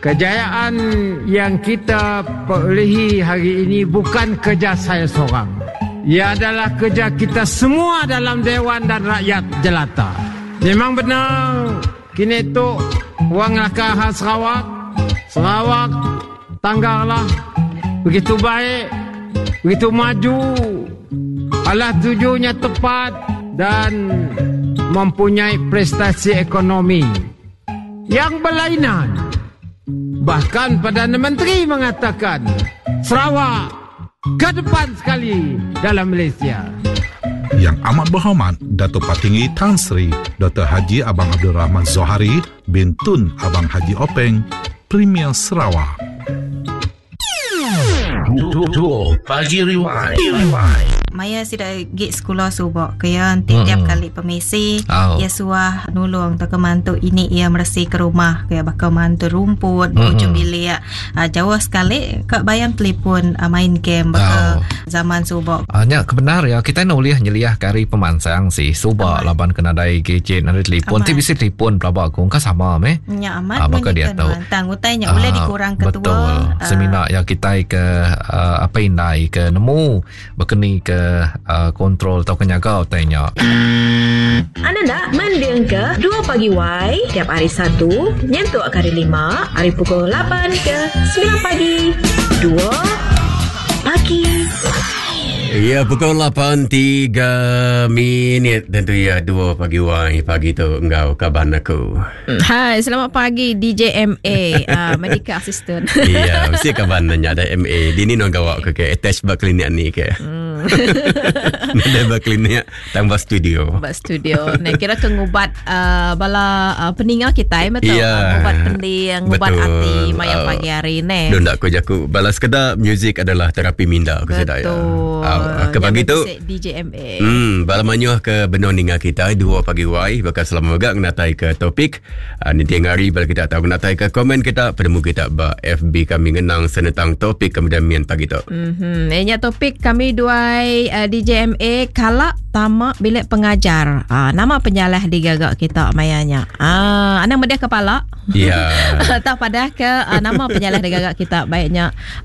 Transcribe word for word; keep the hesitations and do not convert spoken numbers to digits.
Kejayaan yang kita perolehi hari ini bukan kerja saya seorang. Ia adalah kerja kita semua dalam Dewan dan rakyat jelata. Memang benar, kini tu wang lakar khas Sarawak. Sarawak tanggarlah begitu baik, begitu maju. Alah tujuannya tepat dan mempunyai prestasi ekonomi yang berlainan. Bahkan Perdana Menteri mengatakan Sarawak ke depan sekali dalam Malaysia. Yang amat berhormat Datuk Patinggi Tan Sri Doktor Haji Abang Abdul Rahman Zohari bin Tun Abang Haji Openg, Premier Sarawak. Duo Pagi Rewind. Maya sida gig sekolah subak kaya tiap-tiap kali pemisi oh. ia suah nulung tak kemantu ini ia meresih ke rumah kaya bakal mantu rumput Mm-mm. ujung bilik uh, jauh sekali kak bayang telefon uh, main game bakal Oh. zaman subak. Hanya kebenar ya kita nuliah nyeliah kari pemansang si subak laban kena dai gadget ada telefon ti bisi telefon pelaba aku kan sama meh. Nya amat Ah, maka dia tahu. tangutainya boleh Ah, dikurang ketua. Betul. Uh, Seminar yang kita ke uh, apa indai ke nemu berkeni ke uh, kontrol atau kenyagau tanya. Anda nak mendeng ke dua pagi Y tiap hari Sabtu nyentuh kali lima hari pukul lapan ke sembilan pagi. Dua pagi. Ya, pukul lapan tiga minit. Tentu ya, dua pagi Y. Pagi tu engkau kaban aku. Hai, selamat pagi D J M A, uh, medical assistant. Iya, mesti kaban nanya ada M A. Dini no gawak ke ke attach bak klinik ni ke. Hmm. Ada bak klinik tambah studio. Buat studio. Nah, kira ke ngubat uh, bala uh, peninggal kita, eh, betul? Iya. Uh, ngubat pending, ngubat Betul. hati, mayang Uh, pagi hari ni. Don tak ko jaku. Balas kedap muzik adalah terapi minda aku sedaya. Betul. Uh, ke pagi tu D J M A. Hmm, balamanya ke benar dengan kita dua pagi Y bakal selama agak menatai ke topik. Uh, nanti hari bala kita tahu menatai ke komen kita penemu kita ba F B kami ngenang senetang topik kemudian mian pagi tu. Mhm. Ini topik kami dua uh, D J M A kalak tamak bilik pengajar. Ah, nama penyalah digagak kita mayanya. Ah, anak media kepala. Ya. Tak pada ke uh, nama penyalah digagak kita baiknya